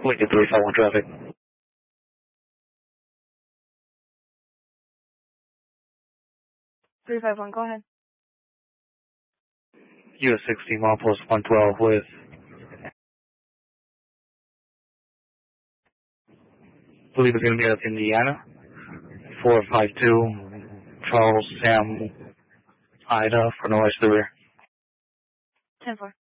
Lincoln 351 traffic. Go ahead. US 16 mile post 112 with believe it's going to be out of Indiana. 452 Charles Sam Ida for noise to the rear. 10-4.